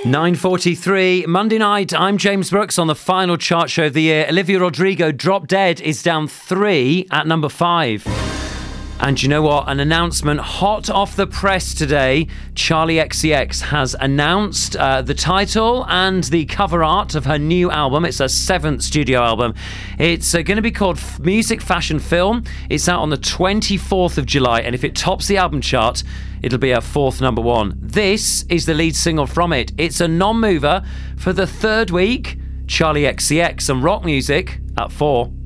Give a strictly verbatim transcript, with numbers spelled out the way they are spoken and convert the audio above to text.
nine forty-three, Monday night. I'm James Brooks on the final chart show of the year. Olivia Rodrigo, Drop Dead, is down three at number five. And you know what? An announcement hot off the press today. Charli X C X has announced uh, the title and the cover art of her new album. It's her seventh studio album. It's uh, going to be called F- Music Fashion Film. It's out on the twenty-fourth of July. And if it tops the album chart, it'll be her fourth number one. This is the lead single from it. It's a non-mover for the third week. Charli X C X and rock music at four.